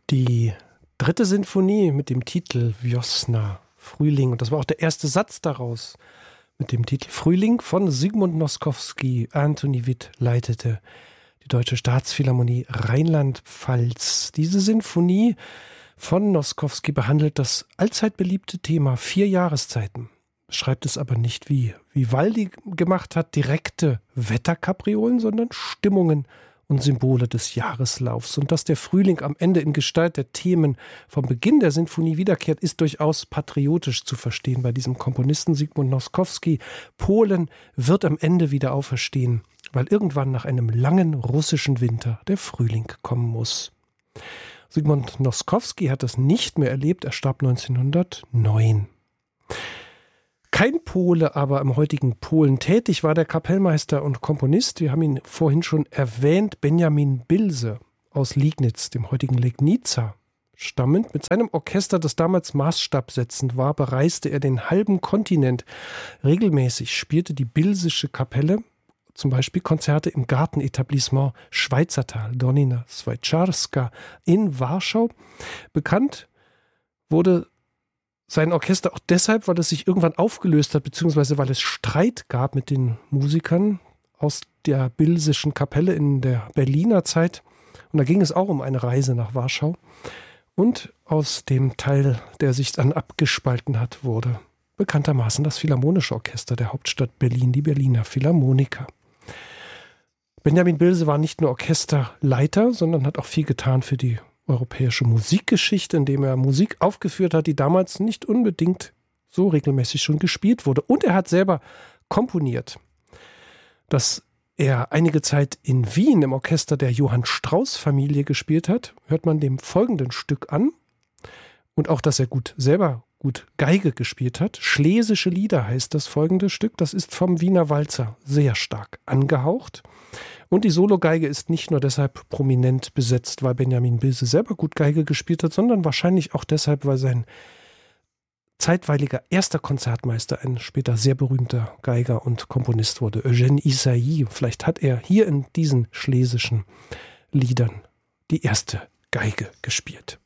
Die dritte Sinfonie mit dem Titel Wiosna, Frühling. Und das war auch der erste Satz daraus mit dem Titel Frühling von Zygmunt Noskowski. Anthony Witt leitete die Deutsche Staatsphilharmonie Rheinland-Pfalz. Diese Sinfonie von Noskowski behandelt das allzeit beliebte Thema 4 Jahreszeiten. Schreibt es aber nicht wie Vivaldi gemacht hat, direkte Wetterkapriolen, sondern Stimmungen und Symbole des Jahreslaufs. Und dass der Frühling am Ende in Gestalt der Themen vom Beginn der Sinfonie wiederkehrt, ist durchaus patriotisch zu verstehen bei diesem Komponisten Zygmunt Noskowski. Polen wird am Ende wieder auferstehen, weil irgendwann nach einem langen russischen Winter der Frühling kommen muss. Zygmunt Noskowski hat das nicht mehr erlebt, er starb 1909. Kein Pole, aber im heutigen Polen tätig war der Kapellmeister und Komponist, wir haben ihn vorhin schon erwähnt, Benjamin Bilse aus Liegnitz, dem heutigen Legnica. Stammend mit seinem Orchester, das damals maßstabsetzend war, bereiste er den halben Kontinent. Regelmäßig spielte die Bilsische Kapelle zum Beispiel Konzerte im Gartenetablissement Schweizertal, Donina Schweizarska in Warschau. Bekannt wurde sein Orchester auch deshalb, weil es sich irgendwann aufgelöst hat, beziehungsweise weil es Streit gab mit den Musikern aus der Bilsischen Kapelle in der Berliner Zeit. Und da ging es auch um eine Reise nach Warschau. Und aus dem Teil, der sich dann abgespalten hat, wurde bekanntermaßen das Philharmonische Orchester der Hauptstadt Berlin, die Berliner Philharmoniker. Benjamin Bilse war nicht nur Orchesterleiter, sondern hat auch viel getan für die europäische Musikgeschichte, indem er Musik aufgeführt hat, die damals nicht unbedingt so regelmäßig schon gespielt wurde. Und er hat selber komponiert. Dass er einige Zeit in Wien im Orchester der Johann Strauss-Familie gespielt hat, hört man dem folgenden Stück an. Und auch, dass er selber gut Geige gespielt hat. Schlesische Lieder heißt das folgende Stück. Das ist vom Wiener Walzer sehr stark angehaucht. Und die Sologeige ist nicht nur deshalb prominent besetzt, weil Benjamin Bilse selber gut Geige gespielt hat, sondern wahrscheinlich auch deshalb, weil sein zeitweiliger erster Konzertmeister ein später sehr berühmter Geiger und Komponist wurde, Eugène Ysaÿe. Vielleicht hat er hier in diesen schlesischen Liedern die erste Geige gespielt.